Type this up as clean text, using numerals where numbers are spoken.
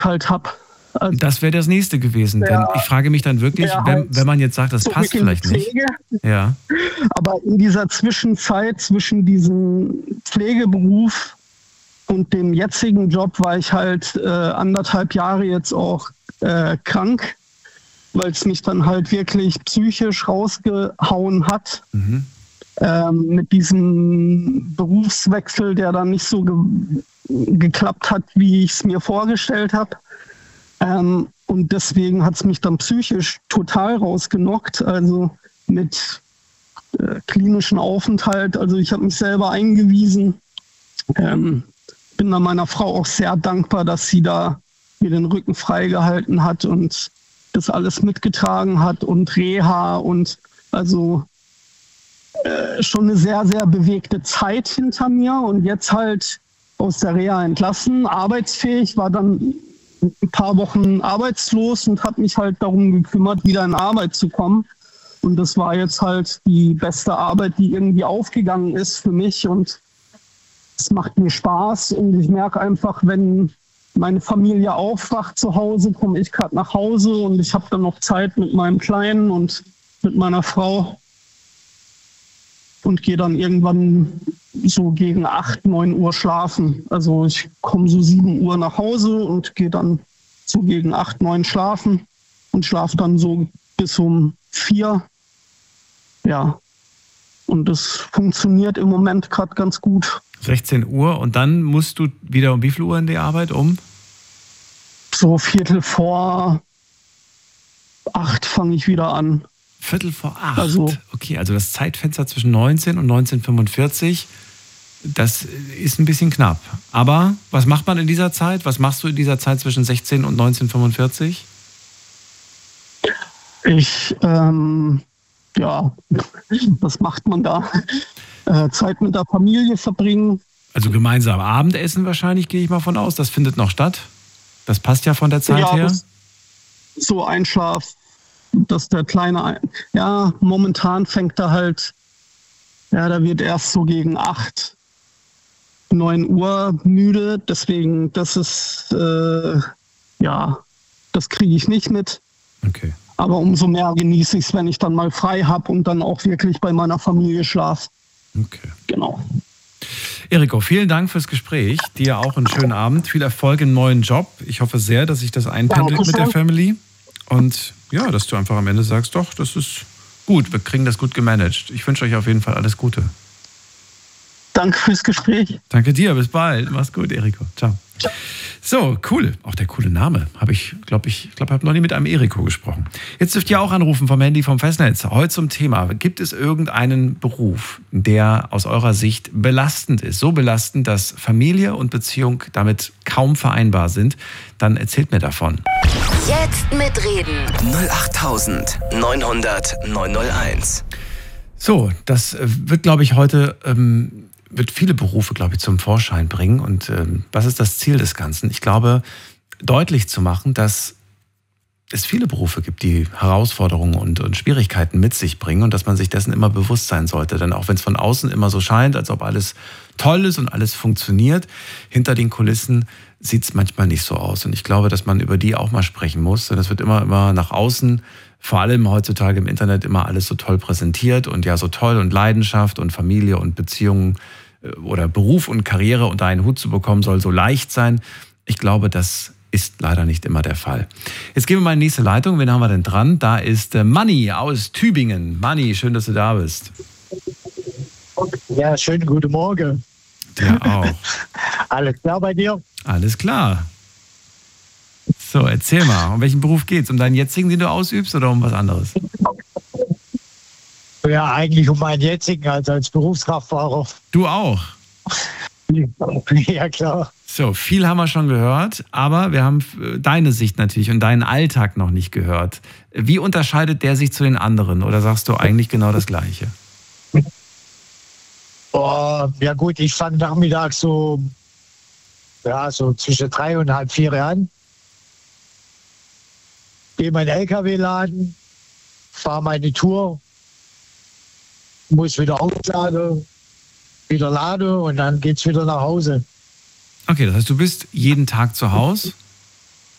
halt habe. Also, das wäre das nächste gewesen, denn ich frage mich dann wirklich, wenn man jetzt sagt, das so passt vielleicht nicht. Ja. Aber in dieser Zwischenzeit, zwischen diesem Pflegeberuf und dem jetzigen Job, war ich halt 1,5 Jahre jetzt auch krank, weil es mich dann halt wirklich psychisch rausgehauen hat. Mhm. Mit diesem Berufswechsel, der dann nicht so geklappt hat, wie ich es mir vorgestellt habe. Und deswegen hat es mich dann psychisch total rausgenockt, also mit klinischen Aufenthalt. Also ich habe mich selber eingewiesen. Bin da meiner Frau auch sehr dankbar, dass sie da mir den Rücken freigehalten hat und das alles mitgetragen hat und Reha und also schon eine sehr, sehr bewegte Zeit hinter mir und jetzt halt aus der Reha entlassen, arbeitsfähig, war dann ein paar Wochen arbeitslos und habe mich halt darum gekümmert, wieder in Arbeit zu kommen. Und das war jetzt halt die beste Arbeit, die irgendwie aufgegangen ist für mich und es macht mir Spaß und ich merke einfach, wenn meine Familie aufwacht zu Hause, komme ich gerade nach Hause und ich habe dann noch Zeit mit meinem Kleinen und mit meiner Frau und gehe dann irgendwann so gegen 8, 9 Uhr schlafen. Also ich komme so 7 Uhr nach Hause und gehe dann so gegen 8, 9 schlafen und schlafe dann so bis um 4. Ja, und das funktioniert im Moment gerade ganz gut. 16 Uhr und dann musst du wieder um wie viel Uhr in die Arbeit? So 7:45 fange ich wieder an. 7:45? Also, okay, also das Zeitfenster zwischen 19 und 19:45, das ist ein bisschen knapp. Aber was macht man in dieser Zeit? Was machst du in dieser Zeit zwischen 16 und 19:45? Was macht man da? Zeit mit der Familie verbringen. Also gemeinsam Abendessen wahrscheinlich, gehe ich mal von aus. Das findet noch statt. Das passt ja von der Zeit her. So Einschlaf, dass der Kleine, momentan fängt er halt, da wird erst so gegen 8, 9 Uhr müde. Deswegen, das ist, das kriege ich nicht mit. Okay. Aber umso mehr genieße ich es, wenn ich dann mal frei habe und dann auch wirklich bei meiner Familie schlafe. Okay. Genau. Eriko, vielen Dank fürs Gespräch. Dir auch einen schönen Abend. Viel Erfolg im neuen Job. Ich hoffe sehr, dass sich das einpendelt mit der Family. Und ja, dass du einfach am Ende sagst, doch, das ist gut. Wir kriegen das gut gemanagt. Ich wünsche euch auf jeden Fall alles Gute. Danke fürs Gespräch. Danke dir. Bis bald. Mach's gut, Eriko. Ciao. So, cool. Auch der coole Name. Ich glaube, ich habe noch nie mit einem Eriko gesprochen. Jetzt dürft ihr auch anrufen vom Handy, vom Festnetz. Heute zum Thema. Gibt es irgendeinen Beruf, der aus eurer Sicht belastend ist? So belastend, dass Familie und Beziehung damit kaum vereinbar sind? Dann erzählt mir davon. Jetzt mitreden. 08900 901. So, das wird, glaube ich, heute... wird viele Berufe, glaube ich, zum Vorschein bringen. Und was ist das Ziel des Ganzen? Ich glaube, deutlich zu machen, dass es viele Berufe gibt, die Herausforderungen und Schwierigkeiten mit sich bringen und dass man sich dessen immer bewusst sein sollte. Denn auch wenn es von außen immer so scheint, als ob alles toll ist und alles funktioniert, hinter den Kulissen sieht es manchmal nicht so aus. Und ich glaube, dass man über die auch mal sprechen muss. Denn es wird immer nach außen, vor allem heutzutage im Internet, immer alles so toll präsentiert und ja so toll und Leidenschaft und Familie und Beziehungen oder Beruf und Karriere unter einen Hut zu bekommen, soll so leicht sein. Ich glaube, das ist leider nicht immer der Fall. Jetzt gehen wir mal in die nächste Leitung. Wen haben wir denn dran? Da ist Manni aus Tübingen. Manni, schön, dass du da bist. Ja, schönen guten Morgen. Ja, auch. Alles klar bei dir? Alles klar. So, erzähl mal, um welchen Beruf geht's? Um deinen jetzigen, den du ausübst, oder um was anderes? Ja, eigentlich um meinen jetzigen, also als Berufskraftfahrer. Du auch? Ja, klar. So, viel haben wir schon gehört, aber wir haben deine Sicht natürlich und deinen Alltag noch nicht gehört. Wie unterscheidet der sich zu den anderen? Oder sagst du eigentlich genau das Gleiche? Ja gut, ich fange nachmittags so zwischen 3 und halb 4 an. Gehe meinen LKW laden, fahre meine Tour, muss wieder aufladen, wieder laden und dann geht's wieder nach Hause. Okay, das heißt, du bist jeden Tag zu Hause?